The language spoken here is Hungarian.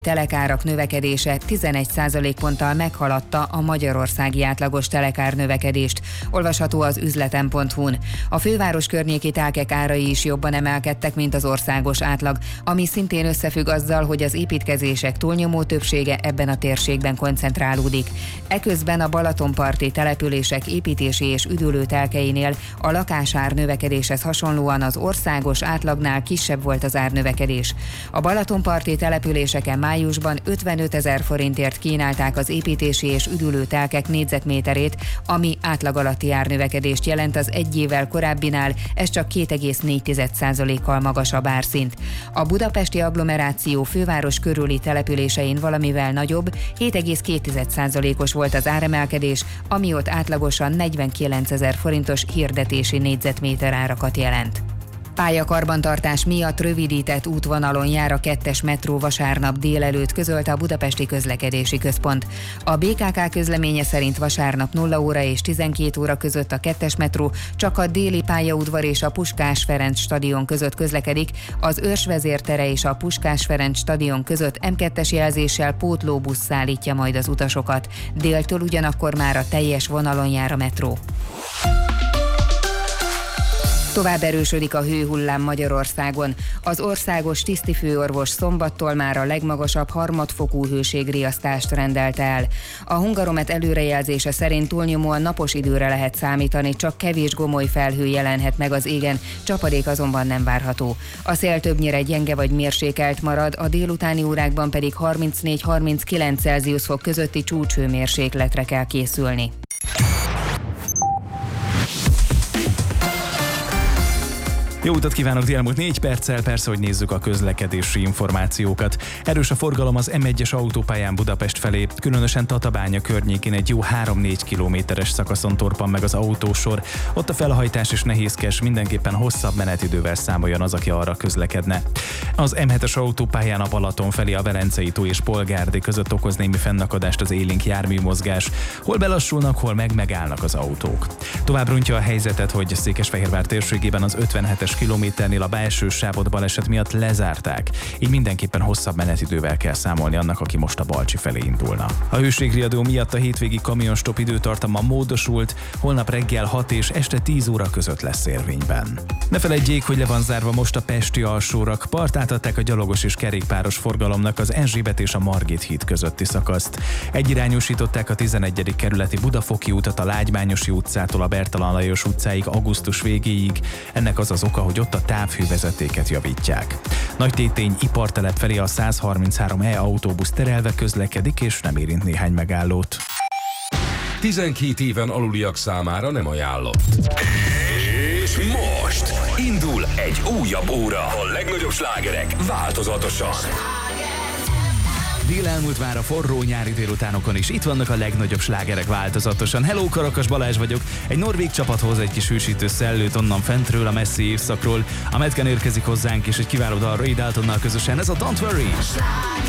Telekárak növekedése 11 ponttal meghaladta a magyarországi átlagos telekár növekedést, olvasható az üzletem.hu-n. A főváros környéki telkek árai is jobban emelkedtek, mint az országos átlag, ami szintén összefügg azzal, hogy az építkezések túlnyomó többsége ebben a térségben koncentrálódik. Eközben a balatonparti települések építési és üdülő telkeinél a lakásár növekedéshez hasonlóan az országos átlagnál kisebb volt az árnövekedés. A balatonparti településeken májusban 55 000 forintért kínálták az építési és üdülő telkek négyzetméterét, ami átlag alatti árnövekedést jelent az egy évvel korábbinál, ez csak 2,4%-kal magasabb árszint. A budapesti agglomeráció főváros körüli településein valamivel nagyobb, 7,2%-os volt az áremelkedés, ami ott átlagosan 49 000 forintos hirdetési négyzetméter árakat jelent. Pályakarbantartás miatt rövidített útvonalon jár a 2-es metró vasárnap délelőtt, közölte a Budapesti Közlekedési Központ. A BKK közleménye szerint vasárnap 0 óra és 12 óra között a 2-es metró csak a déli pályaudvar és a Puskás Ferenc stadion között közlekedik, az Őrsvezér tere és a Puskás Ferenc stadion között M2-es jelzéssel pótlóbusz szállítja majd az utasokat. Déltől ugyanakkor már a teljes vonalon jár a metró. Tovább erősödik a hőhullám Magyarországon. Az országos tisztifőorvos szombattól már a legmagasabb harmadfokú hőségriasztást rendelte el. A Hungaromet előrejelzése szerint túlnyomóan napos időre lehet számítani, csak kevés gomoly felhő jelenhet meg az égen, csapadék azonban nem várható. A szél többnyire gyenge vagy mérsékelt marad, a délutáni órákban pedig 34-39 Celsius fok közötti csúcshőmérsékletre kell készülni. Jó utat kívánok, elmúlt 4 perccel, persze, hogy nézzük a közlekedési információkat. Erős a forgalom az M1-es autópályán Budapest felé, különösen Tatabánya környékén egy jó 3-4 kilométeres szakaszon torpan meg az autósor. Ott a felhajtás is nehézkes, mindenképpen hosszabb menetidővel számoljon az, aki arra közlekedne. Az M7-es autópályán a Balaton felé a Velencei tó és Polgárdi között okoz némi fennakadást az élénk járműmozgás. Hol belassulnak, hol megállnak az autók. Tovább rontja a helyzetet, hogy Székesfehérvár térségében az 57-es kilométernél a belső sávot baleset miatt lezárták, így mindenképpen hosszabb menetidővel kell számolni annak, aki most a Balcsi felé indulna. A hőségriadó miatt a hétvégi kamionstop időtartama módosult, holnap reggel 6 és este 10 óra között lesz érvényben. Ne feledjék, hogy le van zárva most a pesti alsórak, part átadták a gyalogos és kerékpáros forgalomnak az Erzsébet és a Margit híd közötti szakaszt. Egyirányosították a 11. kerületi Budafoki utat a Lágymányosi utcától a Bertalan Lajos utcáig augusztus végéig. Ennek az az oka, hogy ott a távhővezetéket javítják. Nagytétény ipartelep felé a 133E autóbusz terelve közlekedik és nem érint néhány megállót. 12 éven aluliak számára nem ajánlott. És most indul egy újabb óra. A legnagyobb slágerek változatosan. Dél elmúlt már a forró nyári délutánokon is. Itt vannak a legnagyobb slágerek változatosan. Hello, Karakas Balázs vagyok. Egy norvég csapat hoz egy kis hűsítő szellőt onnan fentről, a messzi évszakról. A Metken érkezik hozzánk, és egy kiváló dal Ray Daltonnal közösen. Ez a Don't Worry.